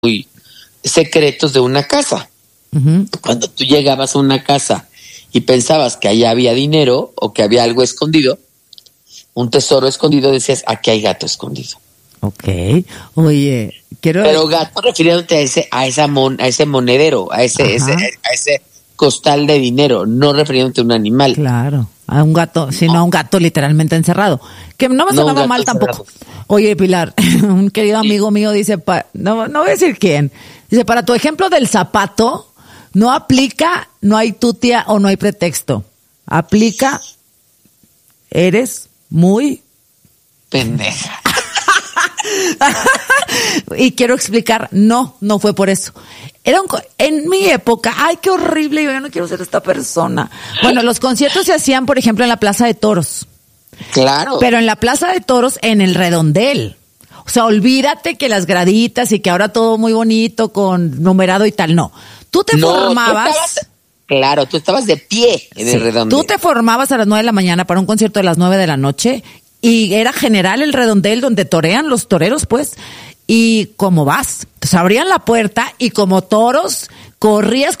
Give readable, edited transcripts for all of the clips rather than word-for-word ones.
muy secretos de una casa. Uh-huh. Cuando tú llegabas a una casa y pensabas que allá había dinero o que había algo escondido, un tesoro escondido, decías, aquí hay gato escondido. Ok. Oye, Pero gato refiriéndote a ese monedero, a ese costal de dinero, no refiriéndote a un animal. Claro, a un gato, sino a un gato literalmente encerrado. Que no me sonaba mal tampoco. Oye, Pilar, un querido amigo mío dice, no voy a decir quién, dice, para tu ejemplo del zapato, no aplica, no hay tutia o no hay pretexto. Aplica, eres muy pendeja. Y quiero explicar, no fue por eso. En mi época, ay, qué horrible, yo ya no quiero ser esta persona. Bueno, los conciertos se hacían, por ejemplo, en la Plaza de Toros. Claro. Pero en la Plaza de Toros, en el redondel. O sea, olvídate que las graditas y que ahora todo muy bonito con numerado y tal, no. Tú te formabas... Claro, tú estabas de pie en el redondel. Tú te formabas a las 9 de la mañana para un concierto de las 9 de la noche y era general el redondel donde torean los toreros, pues. Y como vas, pues abrían la puerta y como toros, corrías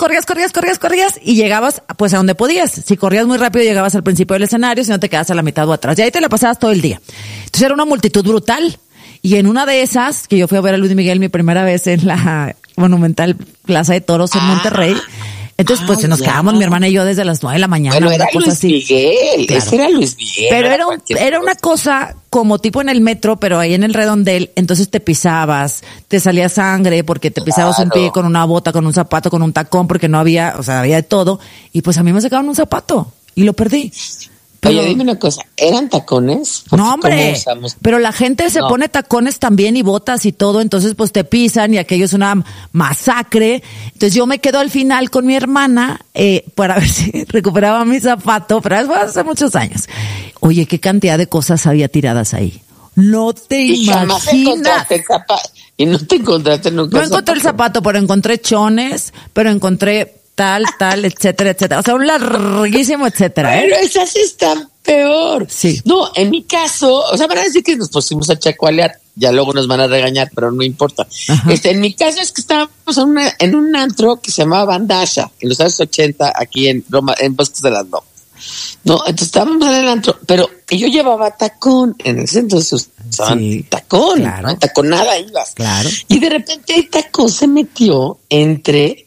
y llegabas pues a donde podías. Si corrías muy rápido llegabas al principio del escenario, si no te quedabas a la mitad o atrás. Y ahí te la pasabas todo el día. Entonces era una multitud brutal. Y en una de esas, que yo fui a ver a Luis Miguel mi primera vez en la monumental Plaza de Toros en Monterrey, entonces pues nos quedábamos mi hermana y yo desde las 9 de la mañana. Bueno, era Luis Miguel, claro. Ese era Luis Miguel. Pero era una cosa como tipo en el metro, pero ahí en el redondel, entonces te pisabas, te salía sangre porque te pisabas un pie con una bota, con un zapato, con un tacón, porque no había, o sea, había de todo. Y pues a mí me sacaron un zapato y lo perdí. Pero, oye, dime una cosa, ¿eran tacones? No, hombre, pero la gente se pone tacones también y botas y todo, entonces pues te pisan y aquello es una masacre. Entonces yo me quedo al final con mi hermana para ver si recuperaba mi zapato, pero eso fue hace muchos años. Oye, qué cantidad de cosas había tiradas ahí. No te imaginas. Y no te encontraste nunca. No encontré el zapato, pero encontré chones, pero encontré... tal, etcétera. O sea, un larguísimo etcétera, Pero esas están peor. Sí. No, en mi caso, o sea, van a decir que nos pusimos a chacualear, ya luego nos van a regañar, pero no importa. En mi caso es que estábamos en un antro que se llamaba Bandasha, en los años 80, aquí en Roma, en Bosques de las Lomas. No, entonces estábamos en el antro, pero yo llevaba tacón, en el centro se usaban tacón, claro. ¿no? Taconada ibas. Claro. Y de repente el tacón se metió entre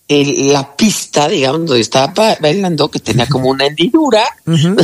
la pista, digamos, donde estaba bailando, que tenía como una hendidura, ¿no?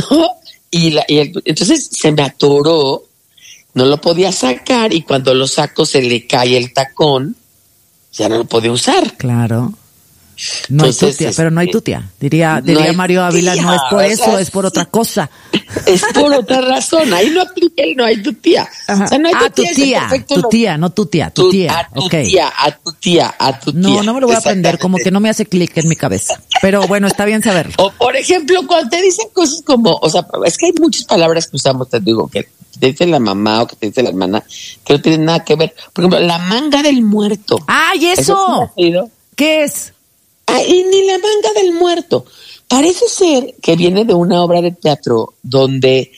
Entonces se me atoró, no lo podía sacar, y cuando lo saco se le cae el tacón, ya no lo podía usar. Claro. No entonces, hay tutia, pero no hay tutia. Diría no Mario Ávila, no es por eso, es por otra cosa. Es por otra razón. Ahí no aplica el no hay tutia. Ajá. O sea, no hay tutia. Tu tía, no tu tía. Tu tía. A tu tía. No me lo voy a aprender, como que no me hace clic en mi cabeza. Pero bueno, está bien saberlo. O por ejemplo, cuando te dicen cosas como, o sea, es que hay muchas palabras que usamos, te digo, que te dice la mamá o que te dice la hermana, que no tienen nada que ver. Por ejemplo, la manga del muerto. ¡Ay, eso! ¿Qué es? Y ni la manga del muerto. Parece ser que viene de una obra de teatro donde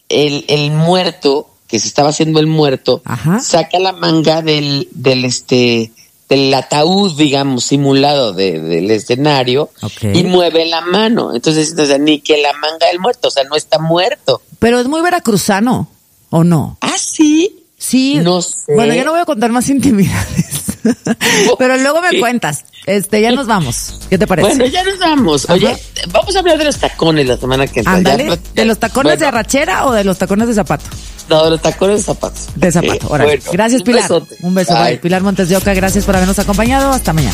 el muerto, que se estaba haciendo el muerto, saca la manga del ataúd, digamos, simulado del escenario, y mueve la mano. Entonces, ni que la manga del muerto, o sea, no está muerto. Pero es muy veracruzano, ¿o no? ¿Ah, sí? Sí. No sé. Bueno, yo no voy a contar más intimidades. Pero luego me cuentas. Ya nos vamos. ¿Qué te parece? Bueno, ya nos vamos. Oye, vamos a hablar de los tacones la semana que entra. Ándale, ¿de los tacones de arrachera o de los tacones de zapato? No, de los tacones de zapatos. De zapato, ahora. Bueno, gracias, Pilar. Un beso, bye. Pilar Montes de Oca, gracias por habernos acompañado. Hasta mañana.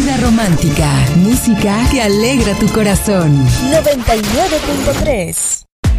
Romántica, música que alegra tu corazón. 99.3